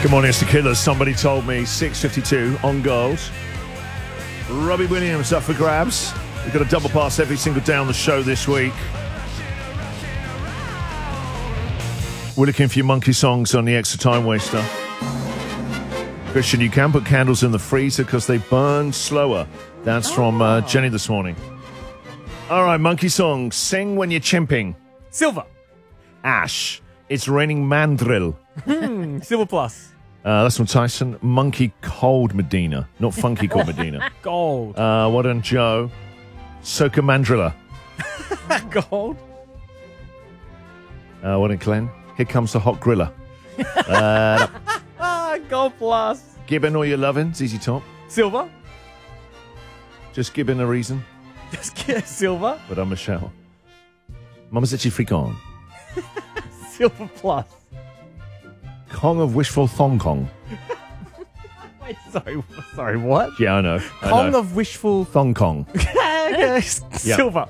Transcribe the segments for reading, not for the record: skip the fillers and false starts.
Good morning, it's the Killers. Somebody told me 6:52 on gold. Robbie Williams up for grabs. We've got a double pass every single day on the show this week. We're looking for your monkey songs on the Extra Time Waster. Christian, you can put candles in the freezer because they burn slower. That's from Jenny this morning. All right, monkey songs. Sing when you're chimping. Silver. Ash. It's raining mandrill. Silver plus. That's from Tyson. Monkey cold Medina. Not funky cold Medina. Gold. What on Joe? Soca Mandrilla. Gold. What in Glenn? Here comes the hot griller. Gold plus. Gibbon all your lovin', ZZ Top. Silver. Just gibbon a reason. Just get silver. But I'm Michelle. Mama said she freak on. Silver plus. Kong of Wishful Thong Kong. Wait, sorry, what? Yeah, I know. Kong of Wishful Thong Kong. Silver.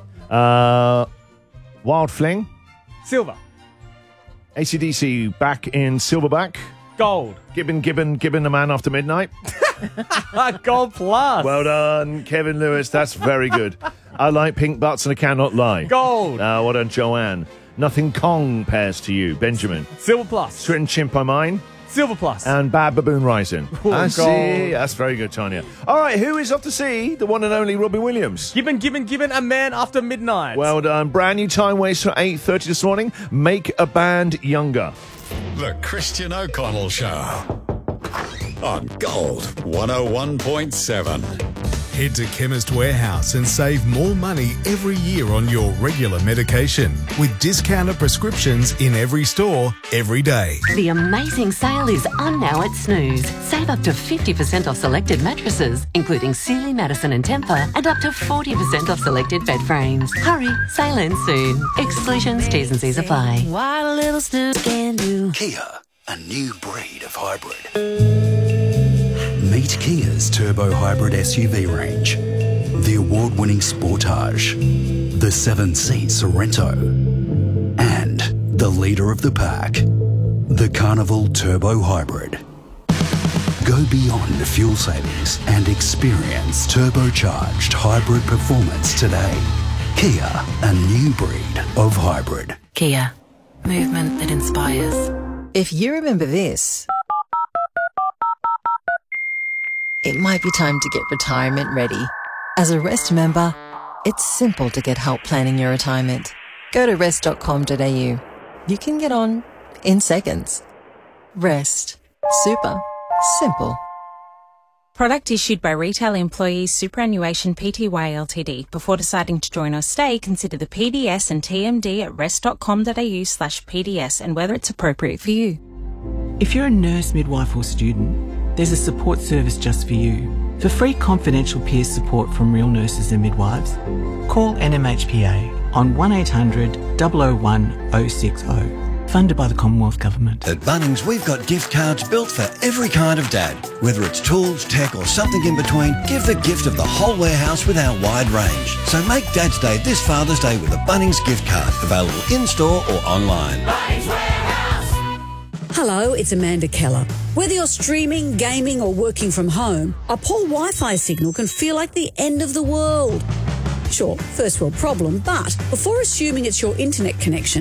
Wild Fling. Silver. AC/DC back in Silverback. Gold. Gibbon, the man after midnight. Gold plus. Well done, Kevin Lewis. That's very good. I like pink butts and I cannot lie. Gold. What on Joanne? Nothing Kong pairs to you, Benjamin. Silver plus. Swin Chimp I Mine. Silver plus. And Bad Baboon Rising. Oh, I gold. see. That's very good, Tanya. All right, who is off to see the one and only Robbie Williams? Gibbon, a man after midnight. Well done. Brand new time waster at 8:30 this morning. Make a band younger. The Christian O'Connell Show on Gold 101.7. Head to Chemist Warehouse and save more money every year on your regular medication with discounted prescriptions in every store, every day. The amazing sale is on now at Snooze. Save up to 50% off selected mattresses, including Sealy, Madison and Tempur, and up to 40% off selected bed frames. Hurry, sale ends soon. Exclusions, T's and C's apply. What a little Snooze can do. Kia, a new breed of hybrid. Meet Kia's turbo hybrid SUV range. The award-winning Sportage, the 7-seat Sorento, and the leader of the pack, the Carnival Turbo Hybrid. Go beyond fuel savings and experience turbocharged hybrid performance today. Kia, a new breed of hybrid. Kia, movement that inspires. If you remember this, it might be time to get retirement ready. As a Rest member, it's simple to get help planning your retirement. Go to rest.com.au. You can get on in seconds. Rest. Super. Simple. Product issued by Retail Employees Superannuation Pty Ltd. Before deciding to join or stay, consider the PDS and TMD at rest.com.au/PDS and whether it's appropriate for you. If you're a nurse, midwife or student, there's a support service just for you. For free confidential peer support from real nurses and midwives, call NMHPA on 1800 001 060. Funded by the Commonwealth Government. At Bunnings, we've got gift cards built for every kind of dad. Whether it's tools, tech or something in between, give the gift of the whole warehouse with our wide range. So make Dad's Day this Father's Day with a Bunnings gift card. Available in-store or online. Bunnings Warehouse. Hello, it's Amanda Keller. Whether you're streaming, gaming or working from home, a poor Wi-Fi signal can feel like the end of the world. Sure, first world problem, but before assuming it's your internet connection,